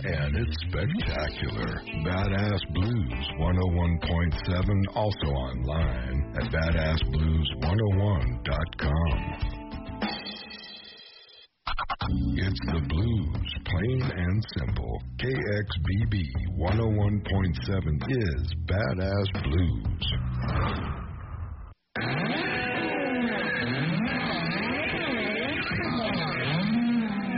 And it's spectacular. Badass Blues 101.7, also online at badassblues101.com. It's the blues, plain and simple. KXBB 101.7 is Badass Blues.